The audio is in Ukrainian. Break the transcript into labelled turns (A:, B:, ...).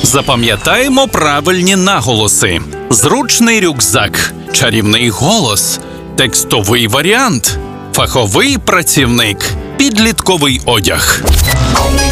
A: Запам'ятаємо правильні наголоси. Зручний рюкзак, чарівний голос, текстовий варіант, фаховий працівник, підлітковий одяг.